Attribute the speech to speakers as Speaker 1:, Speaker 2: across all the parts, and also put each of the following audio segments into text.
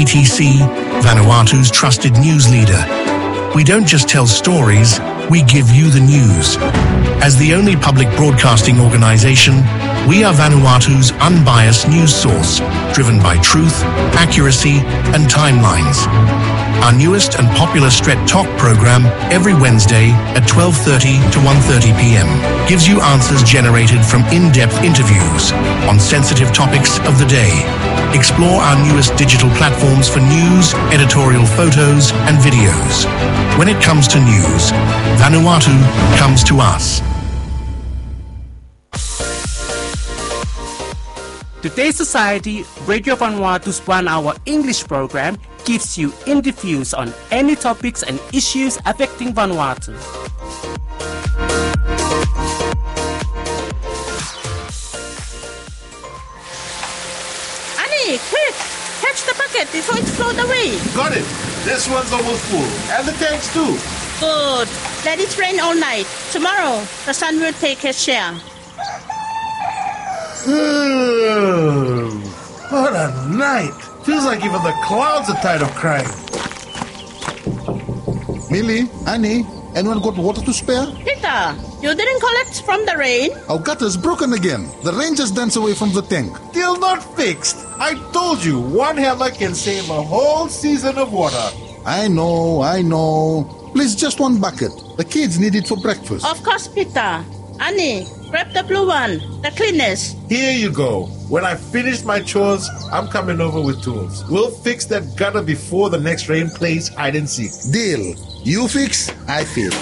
Speaker 1: ETC, Vanuatu's trusted news leader. We don't just tell stories, we give you the news. As the only public broadcasting organization, we are Vanuatu's unbiased news source, driven by truth, accuracy, and timelines. Our newest and popular Stret Talk program every Wednesday at 12:30 to 1:30 p.m. gives you answers generated from in-depth interviews on sensitive topics of the day. Explore our newest digital platforms for news, editorial photos, and videos. When it comes to news, Vanuatu comes to us.
Speaker 2: Today's Society, Radio Vanuatu's 1-hour English program gives you in-depth views on any topics and issues affecting Vanuatu.
Speaker 3: Annie, quick! Catch the bucket before it floats away.
Speaker 4: Got it. This one's almost full. And the tanks too.
Speaker 3: Good. Let it rain all night. Tomorrow, the sun will take his share.
Speaker 4: What a night. Feels like even the clouds are tired of crying.
Speaker 5: Millie, Annie, anyone got water to spare?
Speaker 3: Peter, you didn't collect from the rain?
Speaker 5: Our gutter's broken again. The rain just danced away from the tank.
Speaker 4: Still not fixed. I told you, one hammer can save a whole season of water.
Speaker 5: I know. Please, just one bucket. The kids need it for breakfast.
Speaker 3: Of course, Peter. Annie, grab the blue one, the cleanest.
Speaker 4: Here you go. When I finish my chores, I'm coming over with tools. We'll fix that gutter before the next rain plays hide and seek.
Speaker 5: Deal. You fix, I fill.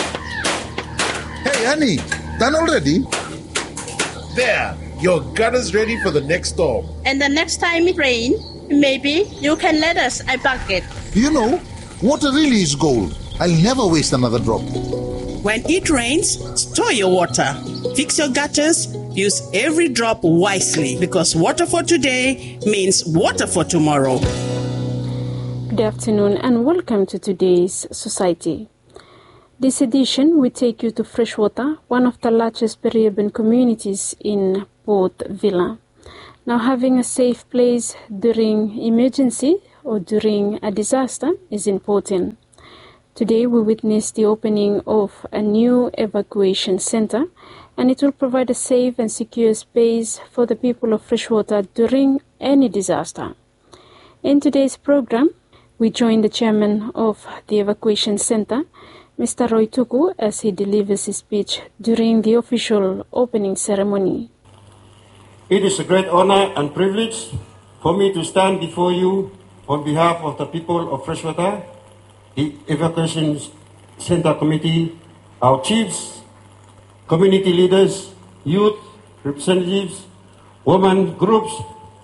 Speaker 5: Hey, Annie, done already?
Speaker 4: There, your gutter's ready for the next storm.
Speaker 3: And the next time it rains, maybe you can let us a bucket.
Speaker 5: You know, water really is gold. I'll never waste another drop.
Speaker 6: When it rains, store your water. Fix your gutters. Use every drop wisely, because water for today means water for tomorrow.
Speaker 7: Good afternoon and welcome to today's Society. This edition will take you to Freshwater, one of the largest Berriaban communities in Port Vila. Now, having a safe place during emergency or during a disaster is important. Today we witnessed the opening of a new evacuation center, and it will provide a safe and secure space for the people of Freshwater during any disaster. In today's program, we join the chairman of the evacuation center, Mr. Roy Tuku, as he delivers his speech during the official opening ceremony.
Speaker 8: It is a great honor and privilege for me to stand before you on behalf of the people of Freshwater, the Evacuation Center Committee, our chiefs, community leaders, youth representatives, women groups,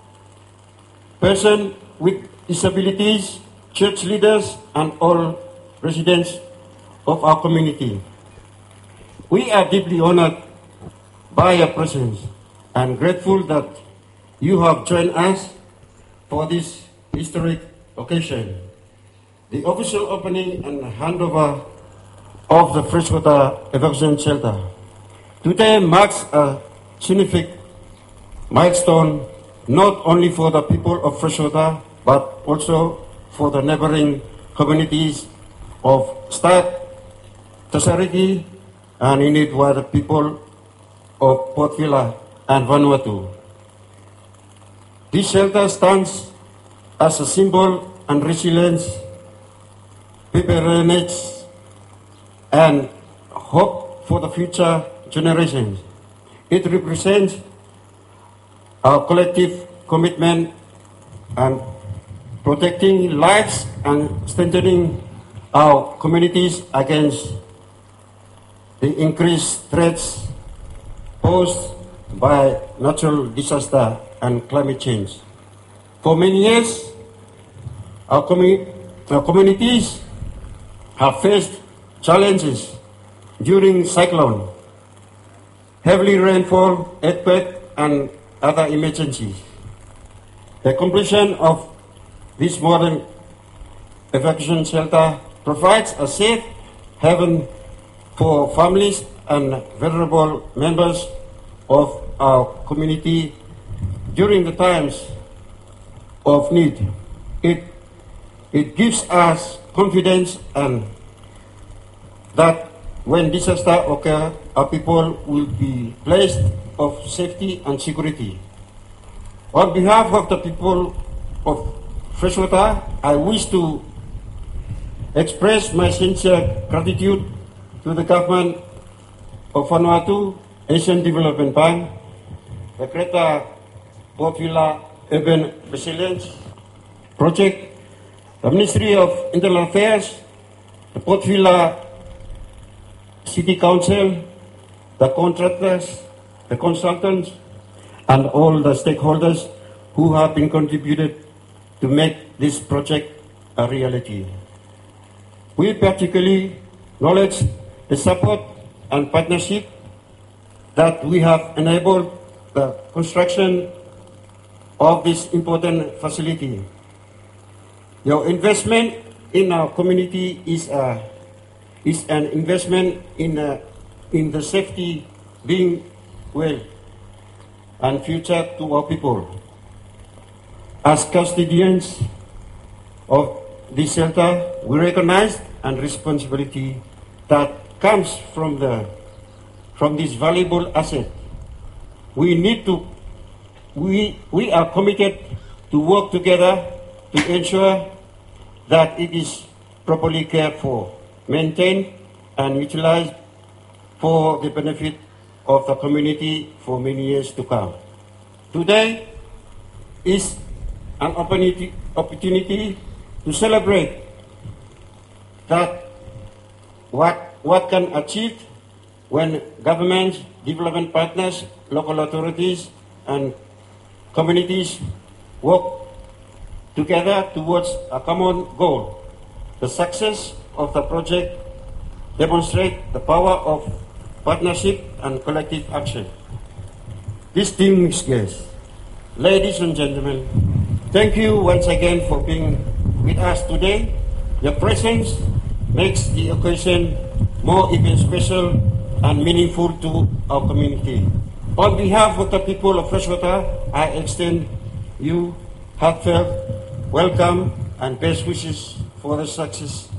Speaker 8: persons with disabilities, church leaders, and all residents of our community. We are deeply honored by your presence and grateful that you have joined us for this historic occasion. The official opening and handover of the Freshwater Evacuation Shelter today marks a significant milestone not only for the people of Freshwater but also for the neighboring communities of Stad, Tasariki, and indeed for the people of Port Vila and Vanuatu. This shelter stands as a symbol and resilience, preparedness, and hope for the future generations. It represents our collective commitment and protecting lives and strengthening our communities against the increased threats posed by natural disaster and climate change. For many years, our communities have faced challenges during cyclone, heavy rainfall, earthquake, and other emergencies. The completion of this modern evacuation shelter provides a safe haven for families and vulnerable members of our community during the times of need. It gives us confidence and that when disaster occurs, our people will be placed of safety and security. On behalf of the people of Freshwater, I wish to express my sincere gratitude to the government of Vanuatu, Asian Development Bank, the Greater Port Vila Urban Resilience Project, the Ministry of Internal Affairs, the Port Vila City Council, the contractors, the consultants, and all the stakeholders who have been contributed to make this project a reality. We particularly acknowledge the support and partnership that we have enabled the construction of this important facility. Your investment in our community is an investment in the safety, being well, and future to our people. As custodians of this shelter, we recognize and responsibility that comes from this valuable asset. We are committed to work together to ensure that it is properly cared for, maintained, and utilized for the benefit of the community for many years to come. Today is an opportunity to celebrate that what can achieve when governments, development partners, local authorities, and communities work together towards a common goal. The success of the project demonstrates the power of partnership and collective action. Distinguished guests, ladies and gentlemen, thank you once again for being with us today. Your presence makes the occasion more even special and meaningful to our community. On behalf of the people of Freshwater, I extend you heartfelt welcome and best wishes for the success